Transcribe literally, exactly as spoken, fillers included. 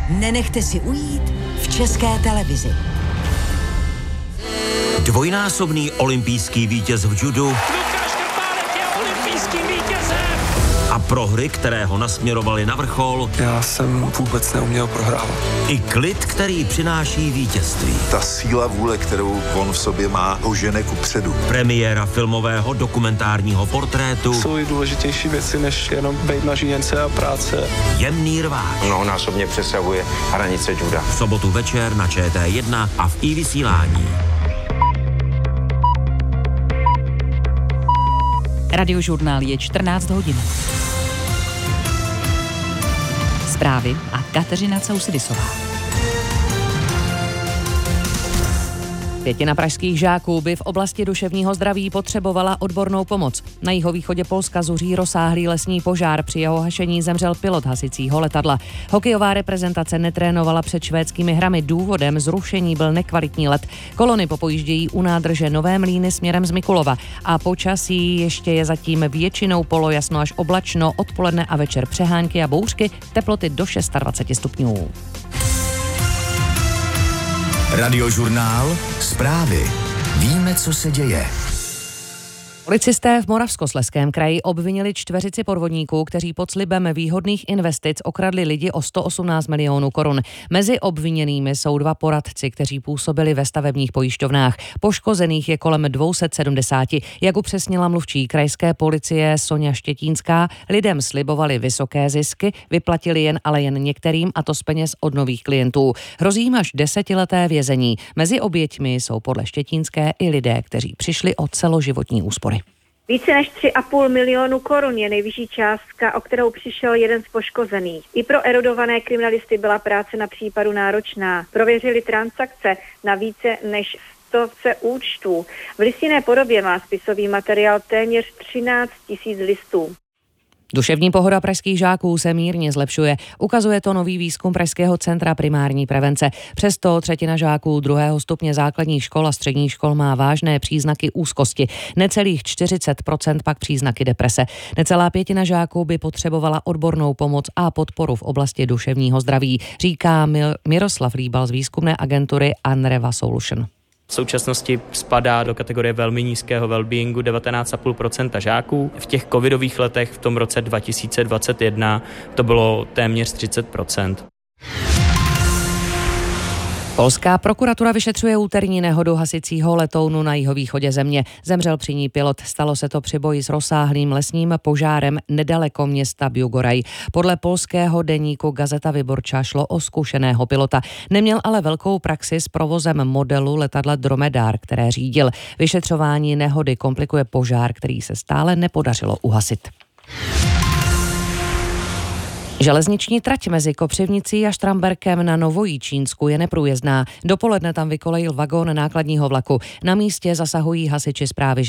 nenechte si ujít v České televizi. Dvojnásobný olympijský vítěz v judu Lukáš Krpálek je olympijským vítězem. A prohry, které ho nasměrovaly na vrchol. Já jsem vůbec neuměl prohrávat. I klid, který přináší vítězství. Ta síla vůle, kterou on v sobě má, ho žene kupředu. Premiéra filmového dokumentárního portrétu. Jsou i důležitější věci, než jenom být na žíněnce a práce. Jemný rváč. Mnohonásobně přesahuje hranice juda. V sobotu večer na Č T jedna a v iVysílání. Radiožurnál je čtrnáct hodin. Zprávy a Kateřina Causidisová. Pětina pražských žáků by v oblasti duševního zdraví potřebovala odbornou pomoc. Na jihovýchodě Polska zuří rozsáhlý lesní požár, při jeho hašení zemřel pilot hasicího letadla. Hokejová reprezentace netrénovala před švédskými hrami, důvodem zrušení byl nekvalitní let. Kolony popojíždějí u nádrže Nové Mlýny směrem z Mikulova a počasí ještě je zatím většinou polojasno až oblačno, odpoledne a večer přehánky a bouřky, teploty do dvacet šest stupňů. Radiožurnál, zprávy. Víme, co se děje. Policisté v Moravskoslezském kraji obvinili čtveřici podvodníků, kteří pod slibem výhodných investic okradli lidi o sto osmnáct milionů korun. Mezi obviněnými jsou dva poradci, kteří působili ve stavebních pojišťovnách. Poškozených je kolem dvě stě sedmdesát. Jak upřesnila mluvčí krajské policie Soňa Štětínská, lidem slibovali vysoké zisky, vyplatili jen ale jen některým, a to z peněz od nových klientů. Hrozí jim až desetileté vězení. Mezi oběťmi jsou podle Štětínské i lidé, kteří přišli o celoživotní úspory. Více než tři a půl milionu korun je nejvyšší částka, o kterou přišel jeden z poškozených. I pro erudované kriminalisty byla práce na případu náročná. Prověřili transakce na více než stovce účtů. V listinné podobě má spisový materiál téměř třináct tisíc listů. Duševní pohoda pražských žáků se mírně zlepšuje. Ukazuje to nový výzkum Pražského centra primární prevence. Přesto třetina žáků druhého stupně základních škol a středních škol má vážné příznaky úzkosti. Necelých čtyřicet procent pak příznaky deprese. Necelá pětina žáků by potřebovala odbornou pomoc a podporu v oblasti duševního zdraví, říká Miroslav Líbal z výzkumné agentury Anreva Solution. V současnosti spadá do kategorie velmi nízkého wellbeingu devatenáct celá pět procenta žáků. V těch covidových letech v tom roce dva tisíce dvacet jedna to bylo téměř třicet procent. Polská prokuratura vyšetřuje úterní nehodu hasicího letounu na jihovýchodě země. Zemřel při ní pilot. Stalo se to při boji s rozsáhlým lesním požárem nedaleko města Biugoraj. Podle polského deníku Gazeta Wyborcza šlo o zkušeného pilota. Neměl ale velkou praxi s provozem modelu letadla Dromedar, které řídil. Vyšetřování nehody komplikuje požár, který se stále nepodařilo uhasit. Železniční trať mezi Kopřivnicí a Štramberkem na Novojičínsku je neprůjezdná. Dopoledne tam vykolejil vagón nákladního vlaku. Na místě zasahují hasiči Správy